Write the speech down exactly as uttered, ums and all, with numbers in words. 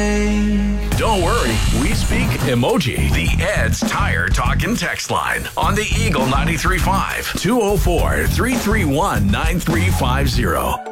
Don't worry, we speak emoji. The Ed's Tire Talk and Text Line on the Eagle ninety-three point five, two oh four, three three one, nine three five zero.